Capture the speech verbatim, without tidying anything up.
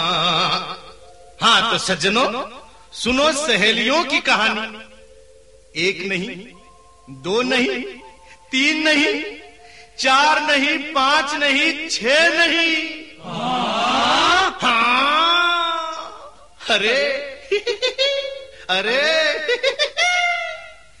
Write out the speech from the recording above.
हाँ तो सज्जनों, सुनो सहेलियों की कहानी। एक नहीं, दो नहीं, तीन नहीं, चार नहीं, पांच नहीं, छह नहीं। हाँ, अरे अरे